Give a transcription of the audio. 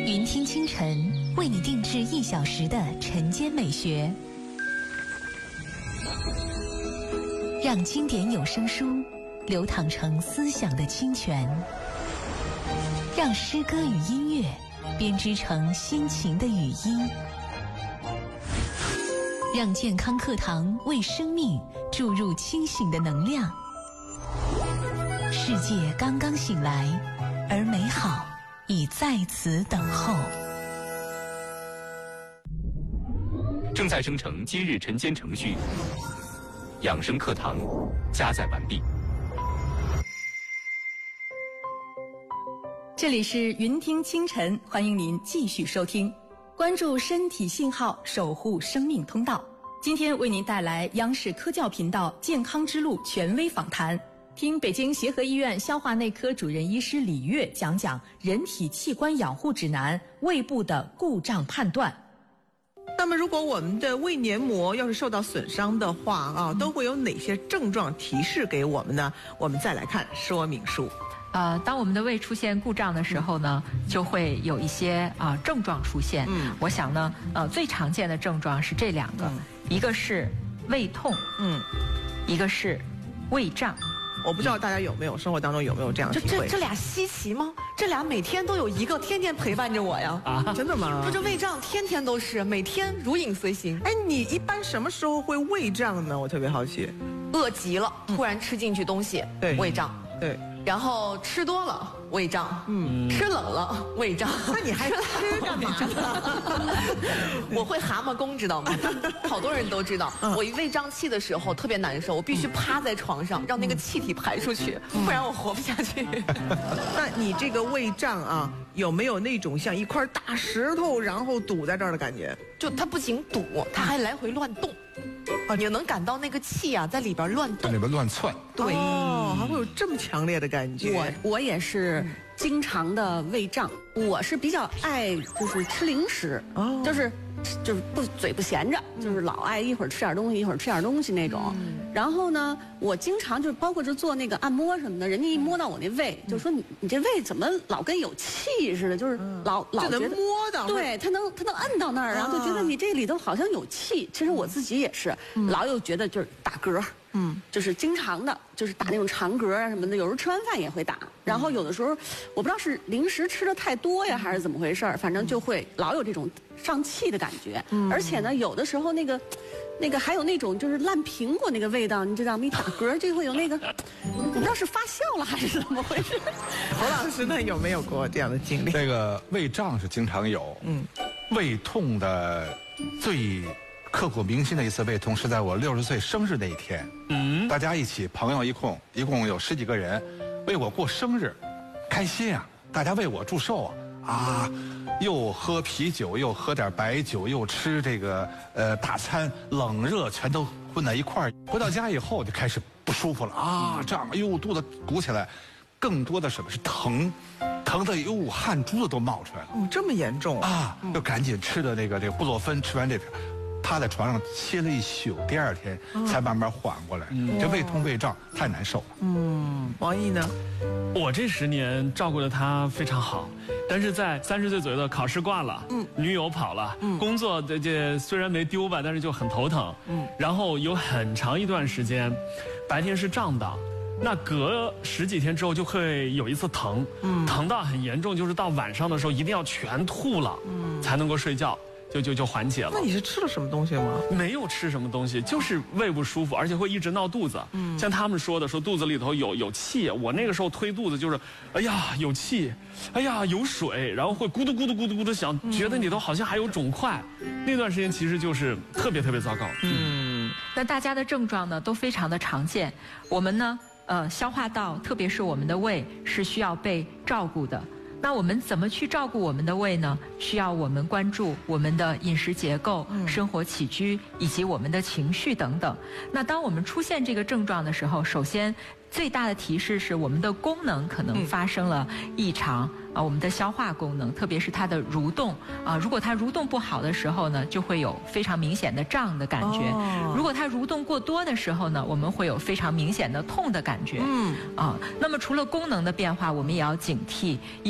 云听清晨为你定制1小时的晨间美学，让经典有声书流淌成思想的清泉，让诗歌与音乐编织成心情的语音，让健康课堂为生命注入清醒的能量。世界刚刚醒来，而美好已在此等候。 正在生成今日晨间程序，养生课堂加载完毕。 这里是云听清晨，欢迎您继续收听，关注身体信号，守护生命通道。今天为您带来央视科教频道健康之路权威访谈，听北京协和医院消化内科主任医师李月讲讲人体器官养护指南胃部的故障判断。 那么如果我们的胃黏膜要是受到损伤的话啊，都会有哪些症状提示给我们呢？我们再来看说明书。 当我们的胃出现故障的时候呢，就会有一些症状出现。我想呢，最常见的症状是这2个，一个是胃痛，一个是胃胀。 我不知道大家生活当中有没有这样的体会？ 这俩稀奇吗？这俩每天都有一个，天天陪伴着我呀！ 啊，真的吗？ 这胃胀天天都是，每天如影随形。 哎，你一般什么时候会胃胀呢？我特别好奇。 饿极了，突然吃进去东西，胃胀。 对。 然后吃多了胃胀，吃冷了胃胀。 那你还吃干嘛呢？ 我会蛤蟆功，知道吗？好多人都知道。我一胃胀气的时候特别难受，我必须趴在床上，让那个气体排出去，不然我活不下去。 那你这个胃胀啊，有没有那种像一块大石头然后堵在这儿的感觉？ 就它不仅堵，它还来回乱动。你能感到那个气啊在里边乱动， 在里边乱窜。 对，还会有这么强烈的感觉。 我也是经常的胃胀，我是比较爱就是吃零食，就是嘴不闲着，就是老爱一会儿吃点东西，一会儿吃点东西那种。然后呢，我经常就包括是做那个按摩什么的，人家一摸到我那胃，就说你这胃怎么老跟有气似的，就是老觉得摸到， 对，他能摁到那儿，然后就觉得你这里头好像有气。其实我自己也是，老有觉得就是打嗝。就是经常的，就是打那种长嗝啊什么的，有时候吃完饭也会打。然后有的时候，我不知道是零食吃的太多呀，还是怎么回事儿，反正就会老有这种上气的感觉。而且呢，有的时候那个还有那种就是烂苹果那个味道，你知道吗？一打嗝就会有那个，我不知道是发酵了还是怎么回事。 侯老师呢，有没有过这样的经历？ 这个胃胀是经常有，胃痛的最刻骨铭心的一次胃痛是在我60岁生日那一天，大家一起朋友一共有10几个人为我过生日，开心啊！大家为我祝寿啊！又喝啤酒，又喝点白酒，又吃这个大餐，冷热全都混在一块儿。回到家以后就开始不舒服了啊，胀，肚子鼓起来，更多的什么是疼的汗珠子都冒出来了。 这么严重啊！就赶紧吃的这个布洛芬，吃完这片。趴在床上歇了一宿，第2天才慢慢缓过来。这胃痛胃胀太难受了。 王毅呢？ 我这10年照顾的他非常好，但是在30岁左右的考试挂了，女友跑了，工作这虽然没丢吧，但是就很头疼。然后有很长一段时间，白天是胀的，那隔10几天之后就会有一次疼，疼到很严重，就是到晚上的时候一定要全吐了，才能够睡觉。就缓解了。 那你是吃了什么东西吗？ 没有吃什么东西，就是胃不舒服，而且会一直闹肚子。像他们说肚子里头有气，我那个时候推肚子就是，哎呀有气，哎呀有水，然后会咕嘟咕嘟咕嘟咕嘟响，觉得里头好像还有肿块。那段时间其实就是特别糟糕。 那大家的症状呢都非常的常见，我们呢消化道，特别是我们的胃是需要被照顾的。那我们怎么去照顾我们的胃呢？需要我们关注我们的饮食结构、生活起居以及我们的情绪等等。那当我们出现这个症状的时候，首先最大的提示是我们的功能可能发生了异常我们的消化功能，特别是它的蠕动如果它蠕动不好的时候呢，就会有非常明显的胀的感觉。如果它蠕动过多的时候呢，我们会有非常明显的痛的感觉。那么除了功能的变化，我们也要警惕。